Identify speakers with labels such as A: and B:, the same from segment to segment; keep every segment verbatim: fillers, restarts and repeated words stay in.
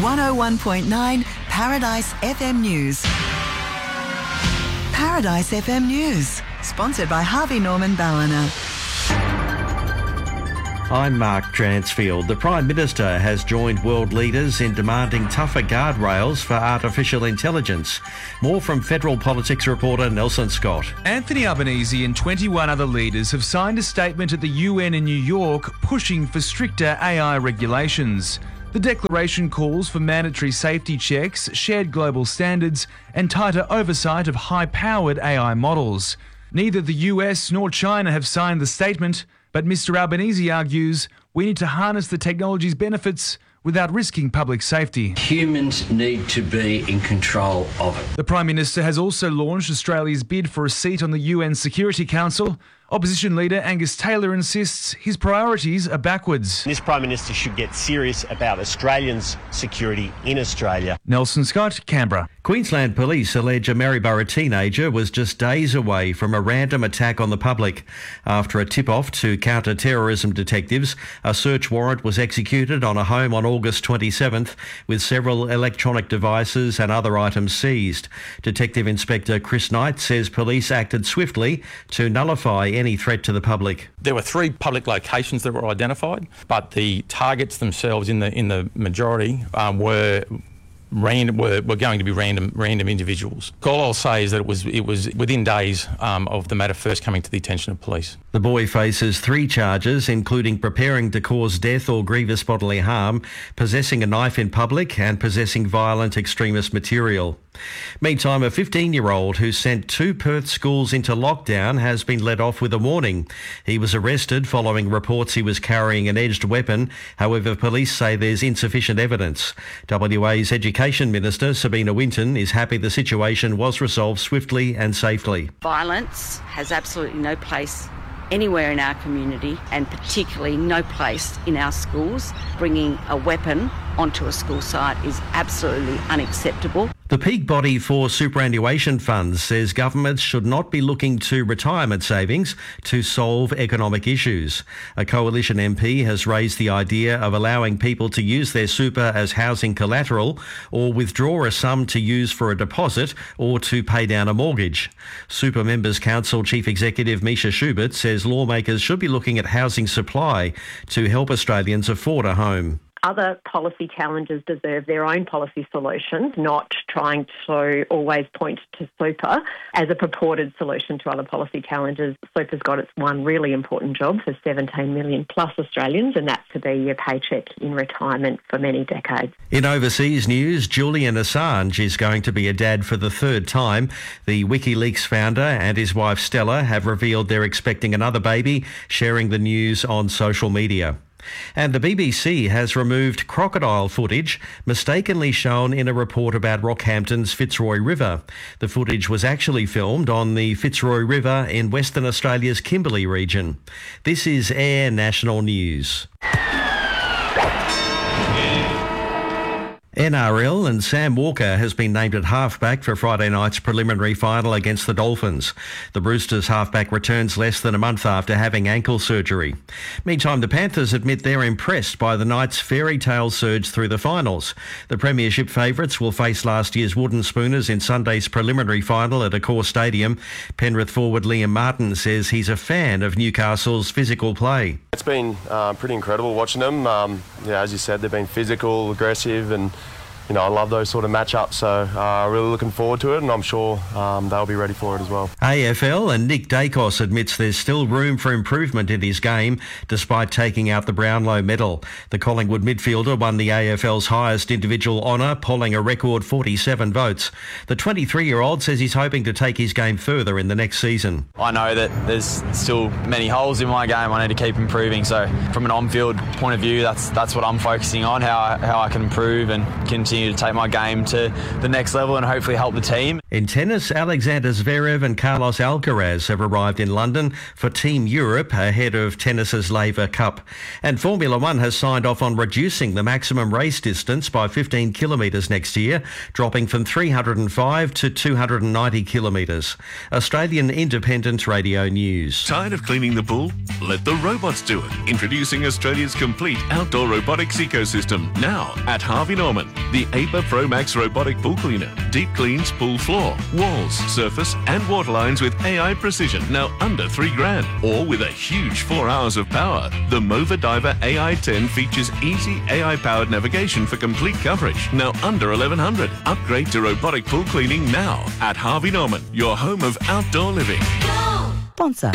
A: one oh one point nine Paradise F M News. Paradise F M News, sponsored by Harvey Norman Ballina.
B: I'm Mark Dransfield. The Prime Minister has joined world leaders in demanding tougher guardrails for artificial intelligence. More from Federal Politics reporter Nelson Scott.
C: Anthony Albanese and twenty-one other leaders have signed a statement at the U N in New York pushing for stricter A I regulations. The declaration calls for mandatory safety checks, shared global standards, and tighter oversight of high-powered A I models. Neither the U S nor China have signed the statement, but Mr Albanese argues we need to harness the technology's benefits without risking public safety.
D: Humans need to be in control of it.
C: The Prime Minister has also launched Australia's bid for a seat on the U N Security Council. Opposition leader Angus Taylor insists his priorities are backwards.
E: This Prime Minister should get serious about Australians' security in Australia.
C: Nelson Scott, Canberra.
B: Queensland police allege a Maryborough teenager was just days away from a random attack on the public. After a tip-off to counter-terrorism detectives, a search warrant was executed on a home on August twenty-seventh with several electronic devices and other items seized. Detective Inspector Chris Knight says police acted swiftly to nullify any threat to the public.
F: There were three public locations that were identified, but the targets themselves in the in the majority um, were random were, were going to be random random individuals. All I'll say is that it was it was within days um, of the matter first coming to the attention of police.
B: The boy faces three charges, including preparing to cause death or grievous bodily harm, possessing a knife in public, and possessing violent extremist material. Meantime, a fifteen-year-old who sent two Perth schools into lockdown has been let off with a warning. He was arrested following reports he was carrying an edged weapon. However, police say there's insufficient evidence. W A's Education Minister, Sabina Winton, is happy the situation was resolved swiftly and safely.
G: Violence has absolutely no place anywhere in our community, and particularly no place in our schools. Bringing a weapon onto a school site is absolutely unacceptable.
B: The peak body for superannuation funds says governments should not be looking to retirement savings to solve economic issues. A coalition M P has raised the idea of allowing people to use their super as housing collateral or withdraw a sum to use for a deposit or to pay down a mortgage. Super Members Council Chief Executive Misha Schubert says lawmakers should be looking at housing supply to help Australians afford a home.
H: Other policy challenges deserve their own policy solutions, not trying to always point to super as a purported solution to other policy challenges. Super's got its one really important job for seventeen million plus Australians, and that's to be your paycheck in retirement for many decades.
B: In overseas news, Julian Assange is going to be a dad for the third time. The WikiLeaks founder and his wife Stella have revealed they're expecting another baby, sharing the news on social media. And the B B C has removed crocodile footage mistakenly shown in a report about Rockhampton's Fitzroy River. The footage was actually filmed on the Fitzroy River in Western Australia's Kimberley region. This is Air National News. N R L and Sam Walker has been named at halfback for Friday night's preliminary final against the Dolphins. The Roosters halfback returns less than a month after having ankle surgery. Meantime, the Panthers admit they're impressed by the Knights' fairy tale surge through the finals. The premiership favourites will face last year's Wooden Spooners in Sunday's preliminary final at Accor Stadium. Penrith forward Liam Martin says he's a fan of Newcastle's physical play.
I: It's been uh, pretty incredible watching them. Um, yeah, as you said, they've been physical, aggressive, and you know, I love those sort of matchups, so uh, really looking forward to it, and I'm sure um, they'll be ready for it as well.
B: A F L and Nick Dacos admits there's still room for improvement in his game, despite taking out the Brownlow medal. The Collingwood midfielder won the A F L's highest individual honour, polling a record forty-seven votes. The twenty-three-year-old says he's hoping to take his game further in the next season.
J: I know that there's still many holes in my game. I need to keep improving, so from an on-field point of view, that's that's what I'm focusing on, how I, how I can improve and continue continue to take my game to the next level and hopefully help the team.
B: In tennis, Alexander Zverev and Carlos Alcaraz have arrived in London for Team Europe ahead of tennis's Laver Cup. And Formula One has signed off on reducing the maximum race distance by fifteen kilometres next year, dropping from three hundred five to two hundred ninety kilometres. Australian Independent Radio News.
K: Tired of cleaning the pool? Let the robots do it. Introducing Australia's complete outdoor robotics ecosystem now at Harvey Norman. The A P A Pro Max robotic pool cleaner. Deep cleans pool floor, walls, surface and water lines with A I precision, now under three grand. Or with a huge four hours of power. The Mova Diver A I ten features easy A I-powered navigation for complete coverage, now under eleven hundred. Upgrade to robotic pool cleaning now at Harvey Norman, your home of outdoor living.
A: Sponsor.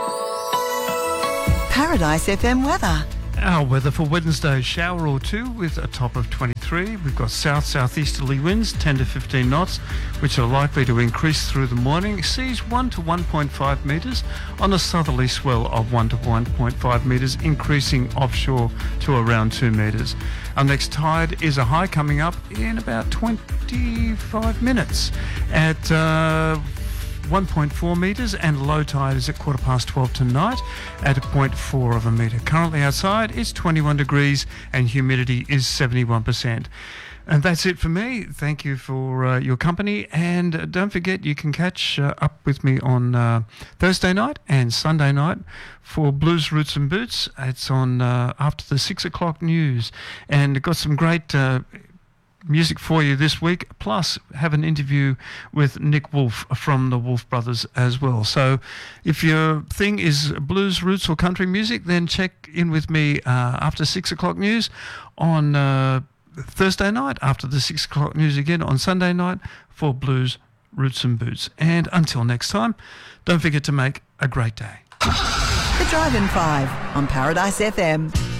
A: Paradise F M weather.
L: Our weather for Wednesday, shower or two with a top of twenty-three. We've got south-southeasterly winds, ten to fifteen knots, which are likely to increase through the morning. Seas one to one point five metres on a southerly swell of one to one point five metres, increasing offshore to around two metres. Our next tide is a high coming up in about twenty-five minutes at Uh, one point four metres, and low tide is at quarter past twelve tonight at zero point four of a metre. Currently outside it's twenty-one degrees and humidity is seventy-one percent. And that's it for me. Thank you for uh, your company, and uh, don't forget you can catch uh, up with me on uh, Thursday night and Sunday night for Blues, Roots and Boots. It's on uh, after the six o'clock news, and got some great uh, music for you this week, plus have an interview with Nick Wolf from the Wolf Brothers as well. So if your thing is blues, roots or country music, then check in with me uh, after six o'clock news on uh, Thursday night, after the six o'clock news again on Sunday night for Blues, Roots and Boots. And until next time, don't forget to make a great day.
A: The Drive-In Five on Paradise F M.